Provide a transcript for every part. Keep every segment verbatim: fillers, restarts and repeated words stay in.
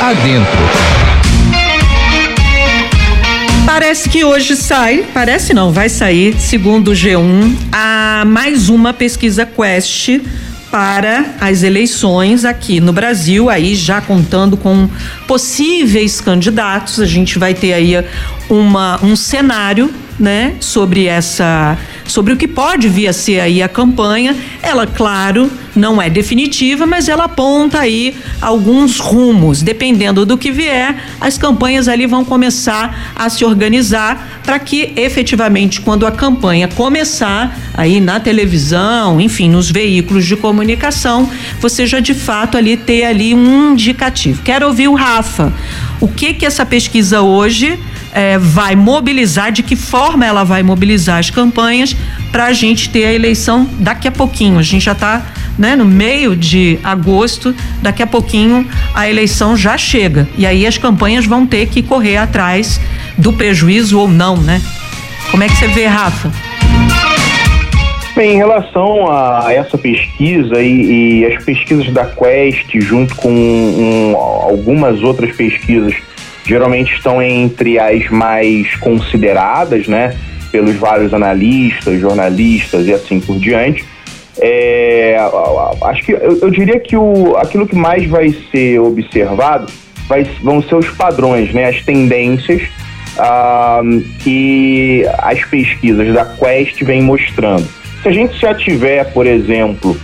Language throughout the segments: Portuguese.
adentro. Parece que hoje sai, parece não, vai sair, segundo o G um, a mais uma pesquisa Quest para as eleições aqui no Brasil, aí já contando com possíveis candidatos. A gente vai ter aí uma, um cenário, né, sobre essa, sobre o que pode vir a ser aí a campanha. Ela, claro, não é definitiva, mas ela aponta aí alguns rumos. Dependendo do que vier, as campanhas ali vão começar a se organizar para que efetivamente, quando a campanha começar aí na televisão, enfim, nos veículos de comunicação, você já de fato ali ter ali um indicativo. Quero ouvir o Rafa. O que que essa pesquisa hoje é, vai mobilizar, de que forma ela vai mobilizar as campanhas para a gente ter a eleição daqui a pouquinho. A gente já está, né, no meio de agosto, daqui a pouquinho a eleição já chega. E aí as campanhas vão ter que correr atrás do prejuízo ou não, né? Como é que você vê, Rafa? Bem, em relação a essa pesquisa e, e as pesquisas da Quest, junto com um, algumas outras pesquisas, geralmente estão entre as mais consideradas, né, pelos vários analistas, jornalistas e assim por diante. É, acho que eu, eu diria que o, aquilo que mais vai ser observado vai, vão ser os padrões, né, as tendências ah, que as pesquisas da Quest vêm mostrando. Se a gente já tiver, por exemplo,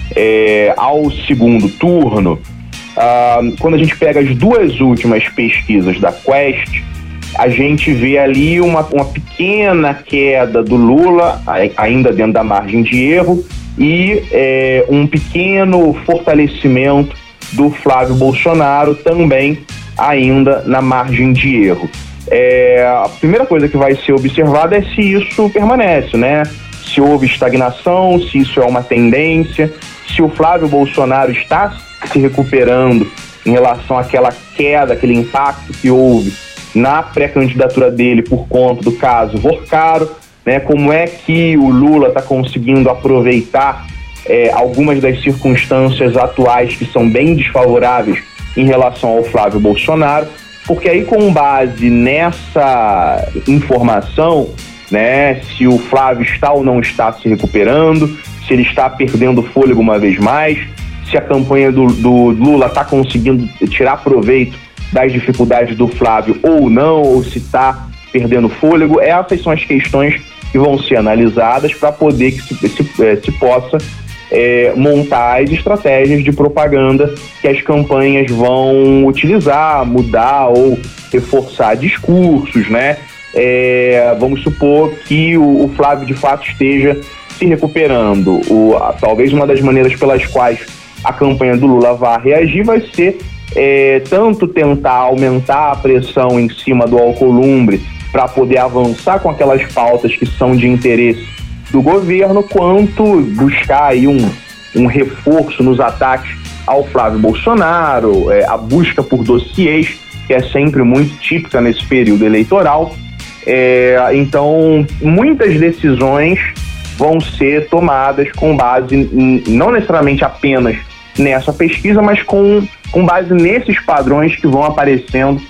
é, ao segundo turno, ah, quando a gente pega as duas últimas pesquisas da Quest, a gente vê ali uma, uma pequena queda do Lula, ainda dentro da margem de erro, e é, um pequeno fortalecimento do Flávio Bolsonaro, também ainda na margem de erro. É, a primeira coisa que vai ser observada é se isso permanece, né? Se houve estagnação, se isso é uma tendência, se o Flávio Bolsonaro está se recuperando em relação àquela queda, aquele impacto que houve na pré-candidatura dele por conta do caso Vorcaro, né? Como é que o Lula está conseguindo aproveitar é, algumas das circunstâncias atuais que são bem desfavoráveis em relação ao Flávio Bolsonaro, porque aí, com base nessa informação, né, se o Flávio está ou não está se recuperando, se ele está perdendo fôlego uma vez mais, se a campanha do, do Lula está conseguindo tirar proveito das dificuldades do Flávio ou não, ou se está perdendo fôlego. Essas são as questões que vão ser analisadas para poder que se, se, se possa é, montar as estratégias de propaganda que as campanhas vão utilizar, mudar ou reforçar discursos, né? É, vamos supor que o, o Flávio de fato esteja se recuperando. O, a, talvez uma das maneiras pelas quais a campanha do Lula vá reagir vai ser é, tanto tentar aumentar a pressão em cima do Alcolumbre para poder avançar com aquelas pautas que são de interesse do governo, quanto buscar aí um, um reforço nos ataques ao Flávio Bolsonaro, é, a busca por dossiês, que é sempre muito típica nesse período eleitoral. É, então, muitas decisões vão ser tomadas com base, em, não necessariamente apenas nessa pesquisa, mas com, com base nesses padrões que vão aparecendo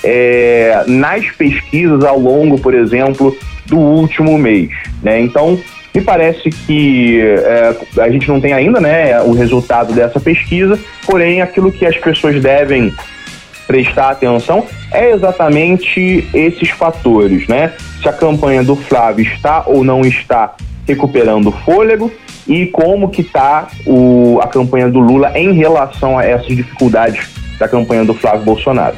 é, nas pesquisas ao longo, por exemplo, do último mês, né? Então, me parece que é, a gente não tem ainda, né, o resultado dessa pesquisa, porém, aquilo que as pessoas devem prestar atenção é exatamente esses fatores, né? Se a campanha do Flávio está ou não está recuperando fôlego e como que está a campanha do Lula em relação a essas dificuldades da campanha do Flávio Bolsonaro.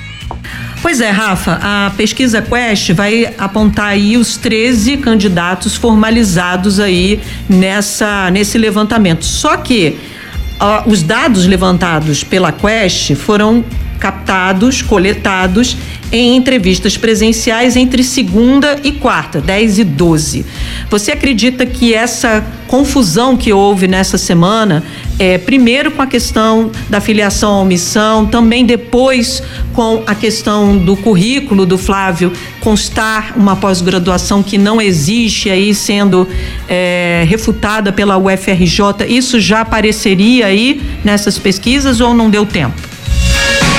Pois é, Rafa, a pesquisa Quest vai apontar aí os treze candidatos formalizados aí nessa, nesse levantamento. Só que ó, os dados levantados pela Quest foram captados, coletados em entrevistas presenciais entre segunda e quarta, dez e doze. Você acredita que essa confusão que houve nessa semana, é, primeiro com a questão da filiação à omissão, também depois com a questão do currículo do Flávio constar uma pós-graduação que não existe aí sendo é, refutada pela U F R J, isso já apareceria aí nessas pesquisas ou não deu tempo?